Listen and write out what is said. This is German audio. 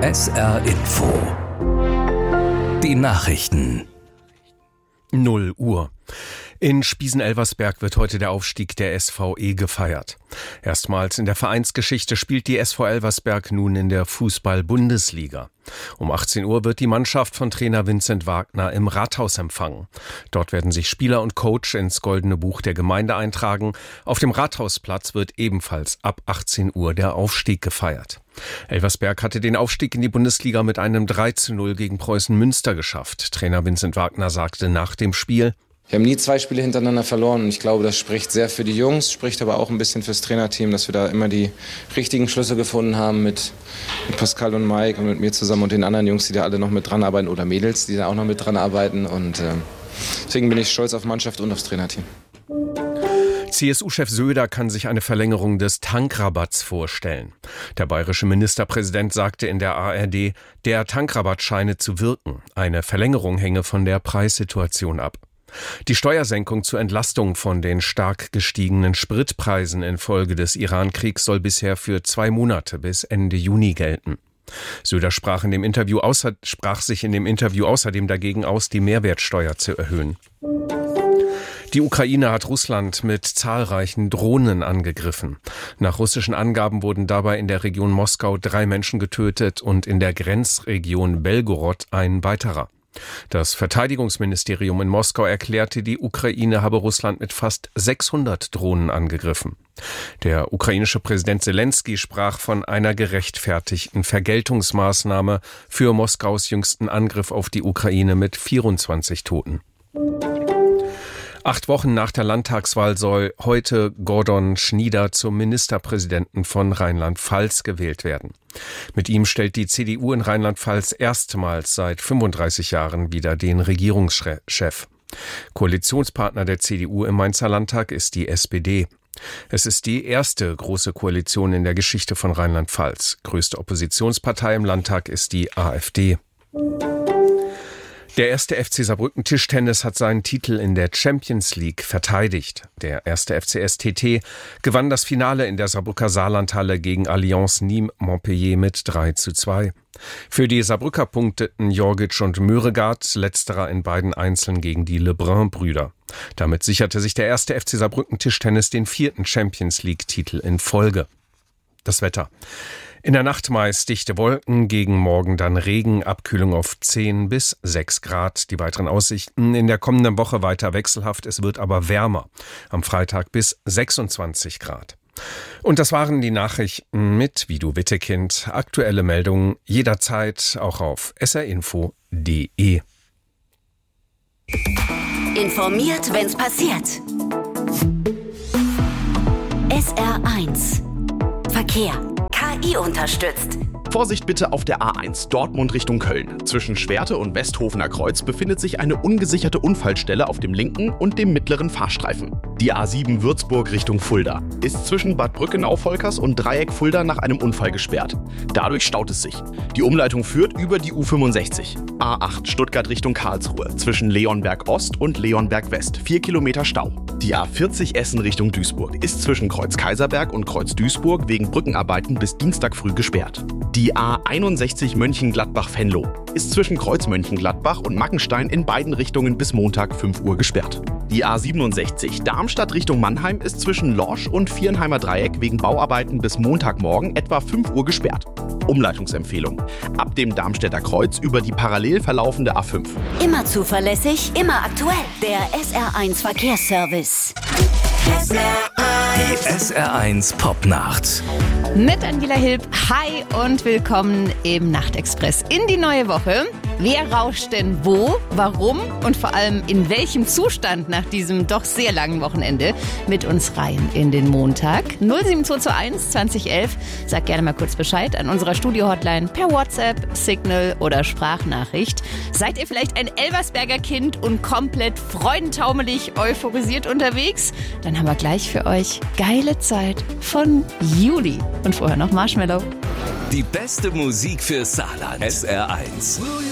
SR Info. Die Nachrichten. 0 Uhr. In Spiesen-Elversberg wird heute der Aufstieg der SVE gefeiert. Erstmals in der Vereinsgeschichte spielt die SV Elversberg nun in der Fußball-Bundesliga. Um 18 Uhr wird die Mannschaft von Trainer Vincent Wagner im Rathaus empfangen. Dort werden sich Spieler und Coach ins Goldene Buch der Gemeinde eintragen. Auf dem Rathausplatz wird ebenfalls ab 18 Uhr der Aufstieg gefeiert. Elversberg hatte den Aufstieg in die Bundesliga mit einem 3:0 gegen Preußen Münster geschafft. Trainer Vincent Wagner sagte nach dem Spiel: Wir haben nie 2 Spiele hintereinander verloren und ich glaube, das spricht sehr für die Jungs, spricht aber auch ein bisschen fürs Trainerteam, dass wir da immer die richtigen Schlüsse gefunden haben mit Pascal und Mike und mit mir zusammen und den anderen Jungs, die da alle noch mit dran arbeiten, oder Mädels, die da auch noch mit dran arbeiten, und deswegen bin ich stolz auf Mannschaft und aufs Trainerteam. CSU-Chef Söder kann sich eine Verlängerung des Tankrabatts vorstellen. Der bayerische Ministerpräsident sagte in der ARD, der Tankrabatt scheine zu wirken. Eine Verlängerung hänge von der Preissituation ab. Die Steuersenkung zur Entlastung von den stark gestiegenen Spritpreisen infolge des Iran-Kriegs soll bisher für 2 Monate bis Ende Juni gelten. Söder sprach sich in dem Interview außerdem dagegen aus, die Mehrwertsteuer zu erhöhen. Die Ukraine hat Russland mit zahlreichen Drohnen angegriffen. Nach russischen Angaben wurden dabei in der Region Moskau 3 Menschen getötet und in der Grenzregion Belgorod ein weiterer. Das Verteidigungsministerium in Moskau erklärte, die Ukraine habe Russland mit fast 600 Drohnen angegriffen. Der ukrainische Präsident Selenskyj sprach von einer gerechtfertigten Vergeltungsmaßnahme für Moskaus jüngsten Angriff auf die Ukraine mit 24 Toten. 8 Wochen nach der Landtagswahl soll heute Gordon Schnieder zum Ministerpräsidenten von Rheinland-Pfalz gewählt werden. Mit ihm stellt die CDU in Rheinland-Pfalz erstmals seit 35 Jahren wieder den Regierungschef. Koalitionspartner der CDU im Mainzer Landtag ist die SPD. Es ist die erste große Koalition in der Geschichte von Rheinland-Pfalz. Größte Oppositionspartei im Landtag ist die AfD. Der 1. FC Saarbrücken Tischtennis hat seinen Titel in der Champions League verteidigt. Der 1. FC STT gewann das Finale in der Saarbrücker Saarlandhalle gegen Allianz Nîmes Montpellier mit 3:2. Für die Saarbrücker punkteten Jorgic und Möregard, letzterer in beiden Einzeln gegen die Lebrun-Brüder. Damit sicherte sich der 1. FC Saarbrücken Tischtennis den 4. Champions League-Titel in Folge. Das Wetter. In der Nacht meist dichte Wolken, gegen Morgen dann Regen, Abkühlung auf 10 bis 6 Grad. Die weiteren Aussichten in der kommenden Woche weiter wechselhaft, es wird aber wärmer. Am Freitag bis 26 Grad. Und das waren die Nachrichten mit Vido Wittekind. Aktuelle Meldungen jederzeit auch auf srinfo.de. Informiert, wenn's passiert. SR1 Verkehr. KI unterstützt. Vorsicht bitte auf der A1 Dortmund Richtung Köln. Zwischen Schwerte und Westhofener Kreuz befindet sich eine ungesicherte Unfallstelle auf dem linken und dem mittleren Fahrstreifen. Die A7 Würzburg Richtung Fulda ist zwischen Bad Brückenau-Volkers und Dreieck Fulda nach einem Unfall gesperrt. Dadurch staut es sich. Die Umleitung führt über die U65. A8 Stuttgart Richtung Karlsruhe zwischen Leonberg Ost und Leonberg West 4 Kilometer Stau. Die A40 Essen Richtung Duisburg ist zwischen Kreuz Kaiserberg und Kreuz Duisburg wegen Brückenarbeiten bis Dienstag früh gesperrt. Die A61 Mönchengladbach-Venlo ist zwischen Kreuz Mönchengladbach und Mackenstein in beiden Richtungen bis Montag 5 Uhr gesperrt. Die A67 Darmstadt Richtung Mannheim ist zwischen Lorsch und Vierenheimer Dreieck wegen Bauarbeiten bis Montagmorgen etwa 5 Uhr gesperrt. Umleitungsempfehlung: ab dem Darmstädter Kreuz über die parallel verlaufende A5. Immer zuverlässig, immer aktuell. Der SR1 Verkehrsservice. Die SR1 Popnacht. Mit Angela Hilb. Hi und willkommen im Nachtexpress in die neue Woche. Wer rauscht denn wo, warum und vor allem in welchem Zustand nach diesem doch sehr langen Wochenende mit uns rein in den Montag? 07221 2011. Sag gerne mal kurz Bescheid an unserer Studio-Hotline per WhatsApp, Signal oder Sprachnachricht. Seid ihr vielleicht ein Elversberger Kind und komplett freudentaumelig euphorisiert unterwegs? Dann haben wir gleich für euch geile Zeit von Juli. Und vorher noch Marshmallow. Die beste Musik für Saarland. SR1.